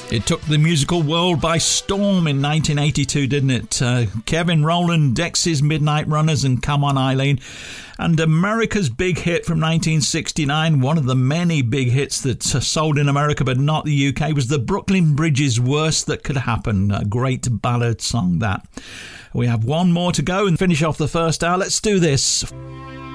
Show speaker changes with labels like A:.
A: It took the musical world by storm in 1982, didn't it? Kevin Rowland, Dexys Midnight Runners and Come On Eileen. And America's big hit from 1969, one of the many big hits that sold in America but not the UK, was the Brooklyn Bridge's Worst That Could Happen. A great ballad song, that. We have one more to go and finish off the first hour. Let's do this.